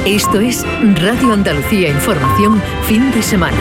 Esto es Radio Andalucía Información, fin de semana.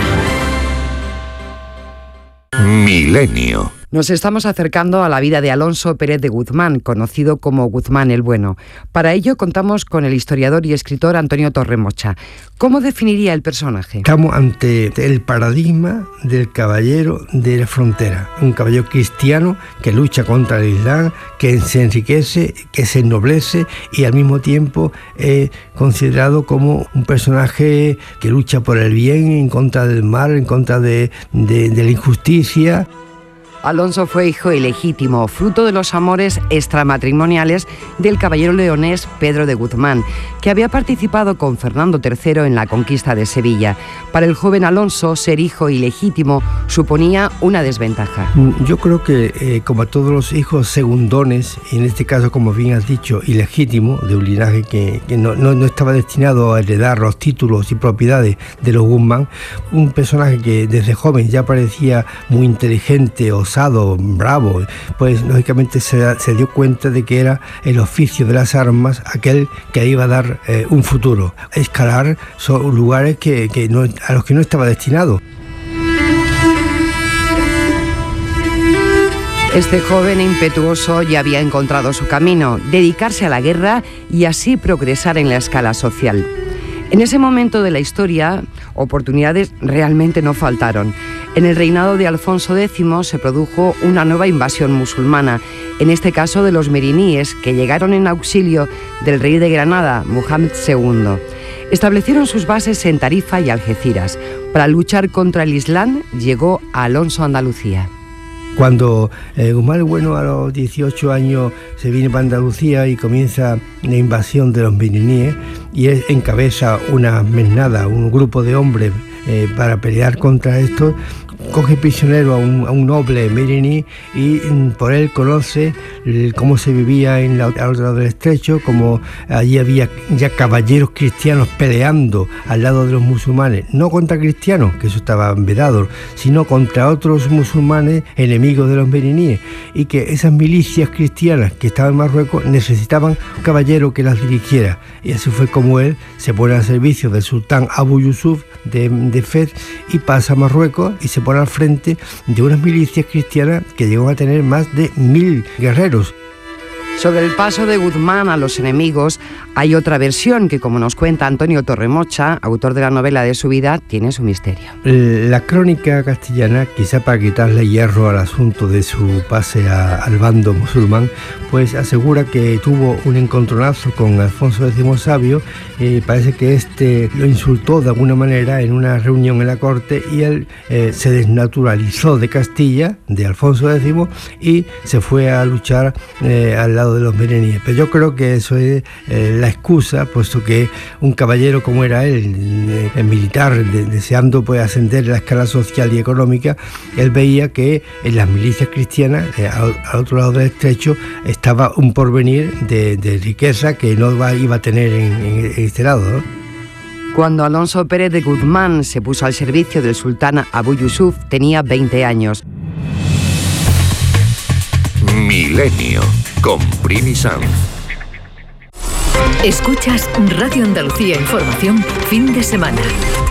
Milenio. Nos estamos acercando a la vida de Alonso Pérez de Guzmán, conocido como Guzmán el Bueno. Para ello contamos con el historiador y escritor Antonio Torremocha. ¿Cómo definiría el personaje? Estamos ante el paradigma del caballero de la frontera, un caballero cristiano que lucha contra el Islam, que se enriquece, que se ennoblece y al mismo tiempo es considerado como un personaje que lucha por el bien, en contra del mal, en contra de la injusticia. Alonso fue hijo ilegítimo, fruto de los amores extramatrimoniales del caballero leonés Pedro de Guzmán, que había participado con Fernando III en la conquista de Sevilla. Para el joven Alonso, ser hijo ilegítimo suponía una desventaja. Yo creo que, como a todos los hijos segundones, y en este caso, como bien has dicho, ilegítimo, de un linaje que no estaba destinado a heredar los títulos y propiedades de los Guzmán, un personaje que desde joven ya parecía muy inteligente, osado, bravo, pues lógicamente se dio cuenta de que era el oficio de las armas aquel que iba a dar un futuro. Escalar son lugares a los que no estaba destinado. Este joven impetuoso ya había encontrado su camino, dedicarse a la guerra y así progresar en la escala social. En ese momento de la historia, oportunidades realmente no faltaron. En el reinado de Alfonso X se produjo una nueva invasión musulmana, en este caso de los meriníes, que llegaron en auxilio del rey de Granada, Muhammad II. Establecieron sus bases en Tarifa y Algeciras. Para luchar contra el Islam llegó Alonso a Andalucía. Cuando Guzmán el Bueno a los 18 años se viene para Andalucía y comienza la invasión de los meriníes y él encabeza una mesnada, un grupo de hombres para pelear contra esto, coge prisionero a un noble meriní y por él conoce cómo se vivía al otro lado del estrecho, como allí había ya caballeros cristianos peleando al lado de los musulmanes, no contra cristianos, que eso estaba vedado, sino contra otros musulmanes enemigos de los meriníes, y que esas milicias cristianas que estaban en Marruecos necesitaban un caballero que las dirigiera, y así fue como él se pone al servicio del sultán Abu Yusuf de Fez y pasa a Marruecos y se pone al frente de unas milicias cristianas que llegaron a tener más de 1000 guerreros. Sobre el paso de Guzmán a los enemigos hay otra versión que, como nos cuenta Antonio Torremocha, autor de la novela de su vida, tiene su misterio. La crónica castellana, quizá para quitarle hierro al asunto de su pase al bando musulmán, pues asegura que tuvo un encontronazo con Alfonso X Sabio. Parece que este lo insultó de alguna manera en una reunión en la corte y él se desnaturalizó de Castilla, de Alfonso X, y se fue a luchar al lado de los meriníes. Pero yo creo que eso es la excusa, puesto que un caballero como era él, el militar, deseando pues ascender en la escala social y económica, él veía que en las milicias cristianas, al otro lado del estrecho, estaba un porvenir de riqueza que no iba a tener en este lado, ¿no? Cuando Alonso Pérez de Guzmán se puso al servicio del sultán Abu Yusuf, tenía 20 años. Milenio con Primi Sanz. Escuchas Radio Andalucía Información, fin de semana.